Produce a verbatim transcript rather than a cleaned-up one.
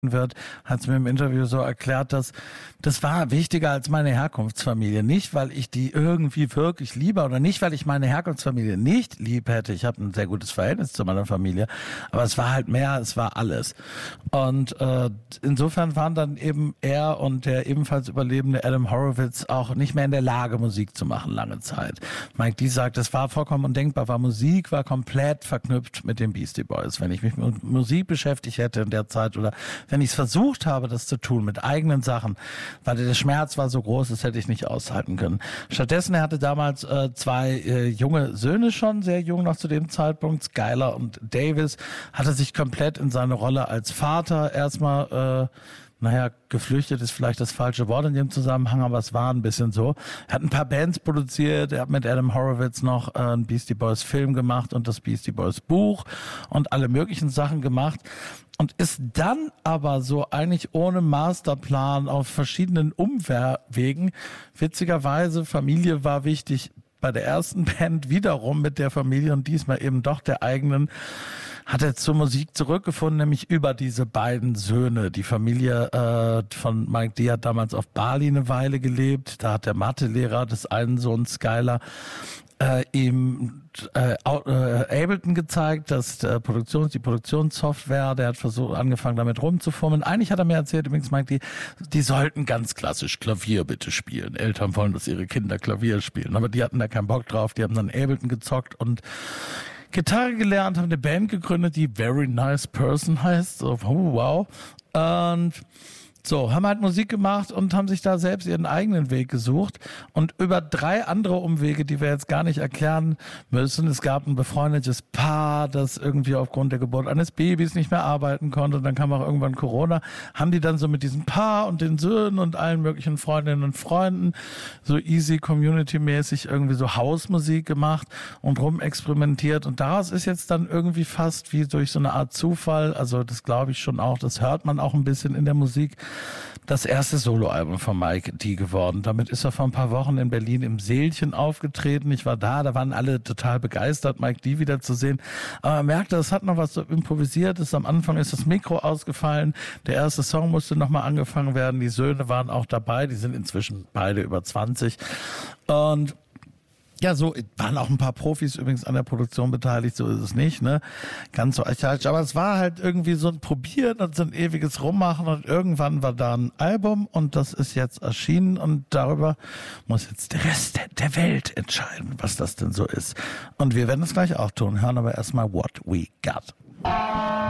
wird, hat es mir im Interview so erklärt, dass das war wichtiger als meine Herkunftsfamilie. Nicht, weil ich die irgendwie wirklich liebe oder nicht, weil ich meine Herkunftsfamilie nicht lieb hätte. Ich habe ein sehr gutes Verhältnis zu meiner Familie, aber es war halt mehr, es war alles. Und äh, insofern waren dann eben er und der ebenfalls überlebende Adam Horowitz auch nicht mehr in der Lage, Musik zu machen lange Zeit. Mike Dee sagt, es war vollkommen undenkbar, weil Musik war komplett verknüpft mit den Beastie Boys. Wenn ich mich mit Musik beschäftigt hätte in der Zeit oder wenn ich es versucht habe, das zu tun mit eigenen Sachen, weil der Schmerz war so groß, das hätte ich nicht aushalten können. Stattdessen, er hatte damals äh, zwei äh, junge Söhne schon, sehr jung noch zu dem Zeitpunkt, Skylar und Davis, hatte sich komplett in seine Rolle als Vater erstmal äh, naja, geflüchtet ist vielleicht das falsche Wort in dem Zusammenhang, aber es war ein bisschen so. Er hat ein paar Bands produziert, er hat mit Adam Horowitz noch äh, einen Beastie Boys Film gemacht und das Beastie Boys Buch und alle möglichen Sachen gemacht und ist dann aber so eigentlich ohne Masterplan auf verschiedenen Umwegen, witzigerweise, Familie war wichtig, bei der ersten Band wiederum mit der Familie und diesmal eben doch der eigenen, hat er zur Musik zurückgefunden, nämlich über diese beiden Söhne. Die Familie äh, von Mike Dee hat damals auf Bali eine Weile gelebt. Da hat der Mathelehrer des einen Sohns Skylar äh, ihm äh, äh, Ableton gezeigt, dass äh, Produktions, die Produktionssoftware, der hat versucht, angefangen damit rumzufummeln. Eigentlich hat er mir erzählt, übrigens Mike Dee, die sollten ganz klassisch Klavier bitte spielen. Eltern wollen, dass ihre Kinder Klavier spielen, aber die hatten da keinen Bock drauf. Die haben dann Ableton gezockt und Gitarre gelernt, haben eine Band gegründet, die Very Nice Person heißt. So, oh, wow. Und so, haben halt Musik gemacht und haben sich da selbst ihren eigenen Weg gesucht und über drei andere Umwege, die wir jetzt gar nicht erklären müssen. Es gab ein befreundetes Paar, das irgendwie aufgrund der Geburt eines Babys nicht mehr arbeiten konnte. Dann kam auch irgendwann Corona. Haben die dann so mit diesem Paar und den Söhnen und allen möglichen Freundinnen und Freunden so easy community-mäßig irgendwie so Hausmusik gemacht und rumexperimentiert. Und daraus ist jetzt dann irgendwie fast wie durch so eine Art Zufall, also das glaube ich schon auch, das hört man auch ein bisschen in der Musik, das erste Soloalbum von Mike Dee geworden. Damit ist er vor ein paar Wochen in Berlin im Seelchen aufgetreten. Ich war da, da waren alle total begeistert, Mike Dee wieder zu sehen. Aber man merkte, es hat noch was so Improvisiertes. Am Anfang ist das Mikro ausgefallen. Der erste Song musste nochmal angefangen werden. Die Söhne waren auch dabei. Die sind inzwischen beide über zwanzig. Und ja, so waren auch ein paar Profis übrigens an der Produktion beteiligt, so ist es nicht, ne? Ganz so archaisch. Aber es war halt irgendwie so ein Probieren und so ein ewiges Rummachen und irgendwann war da ein Album und das ist jetzt erschienen und darüber muss jetzt der Rest der Welt entscheiden, was das denn so ist. Und wir werden es gleich auch tun, hören aber erstmal What We Got.